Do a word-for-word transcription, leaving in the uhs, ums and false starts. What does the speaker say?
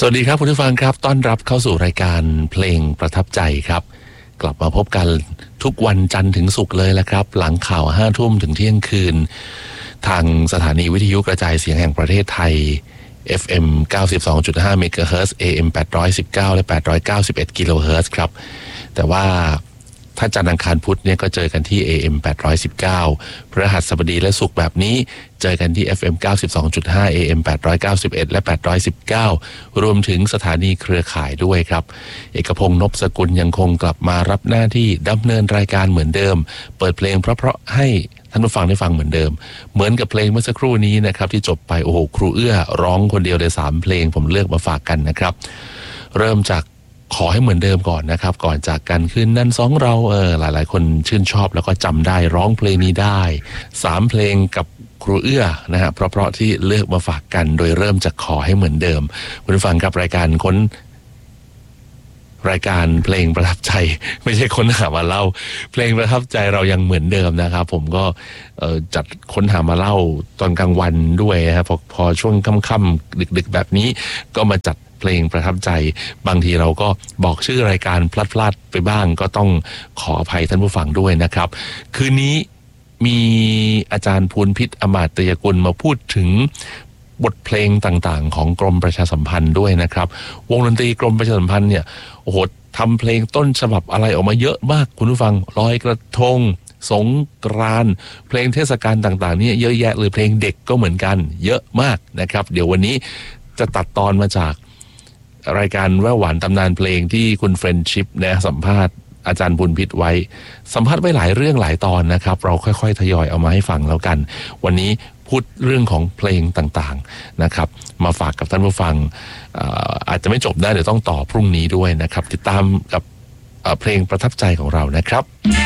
วัสดีครับคุณผู้ฟังครับต้อนรับเข้าสู่รายการเพลงประทับใจครับกลับมาพบกันทุกวันจันทร์ถึงศุกร์เลยละครับหลังข่าวห้าทุ่มถึงเที่ยงคืนทางสถานีวิทยุกระจายเสียงแห่งประเทศไทย เอฟ เอ็ม เก้าสิบสองจุดห้า เมกะเฮิรตซ์ เอ เอ็ม แปดร้อยสิบเก้า และ แปดร้อยเก้าสิบเอ็ด กิโลเฮิรตซ์ครับแต่ว่าถ้าจันทร์อังคารพุธเนี่ยก็เจอกันที่ เอ เอ็ม แปดร้อยสิบเก้า พฤหัสบดีและศุกร์แบบนี้เจอกันที่ เอฟ เอ็ม เก้าสิบสองจุดห้า เอ เอ็ม แปดร้อยเก้าสิบเอ็ด และ แปดร้อยสิบเก้า รวมถึงสถานีเครือข่ายด้วยครับเอกพงษ์นพสกุลยังคงกลับมารับหน้าที่ดำเนินรายการเหมือนเดิมเปิดเพลงเพราะๆให้ท่านผู้ฟังได้ฟังเหมือนเดิมเหมือนกับเพลงเมื่อสักครู่นี้นะครับที่จบไปโอ้โหครูเอื้อร้องคนเดียวเลยสามเพลงผมเลือกมาฝากกันนะครับเริ่มจากขอให้เหมือนเดิมก่อนนะครับก่อนจากกันคืนนั้นสองเราเออหลายๆคนชื่นชอบแล้วก็จำได้ร้องเพลงนี้ได้สามเพลงกับครูเอื้อนะฮะเพราะๆที่เลือกมาฝากกันโดยเริ่มจากขอให้เหมือนเดิมคุณผู้ฟังครับรายการค้นรายการเพลงประทับใจไม่ใช่ค้นหามาเล่าเพลงประทับใจเรายังเหมือนเดิมนะครับผมก็จัดค้นหามาเล่าตอนกลางวันด้วยนะครับพอพอช่วงค่ำๆดึกๆแบบนี้ก็มาจัดเพลงประทับใจบางทีเราก็บอกชื่อรายการพลาดๆไปบ้างก็ต้องขออภัยท่านผู้ฟังด้วยนะครับคืนนี้มีอาจารย์ภูลพิษอมาตยกุลมาพูดถึงบทเพลงต่างๆของกรมประชาสัมพันธ์ด้วยนะครับวงดนตรีกรมประชาสัมพันธ์เนี่ยโอ้โหทำเพลงต้นฉบับอะไรออกมาเยอะมากคุณผู้ฟังลอยกระทงสงกรานต์เพลงเทศกาลต่างๆนี่เยอะแยะเลยเพลงเด็กก็เหมือนกันเยอะมากนะครับเดี๋ยววันนี้จะตัดตอนมาจากรายการแว่วหวานตำนานเพลงที่คุณเฟรนชิพนะสัมภาษณ์อาจารย์บุญพิษไว้สัมภาษณ์ไว้หลายเรื่องหลายตอนนะครับเราค่อยๆทยอยเอามาให้ฟังแล้วกันวันนี้พูดเรื่องของเพลงต่างๆนะครับมาฝากกับท่านผู้ฟัง อา, อาจจะไม่จบได้เดี๋ยวต้องต่อพรุ่งนี้ด้วยนะครับติดตามกับเพลงประทับใจของเรานะครับ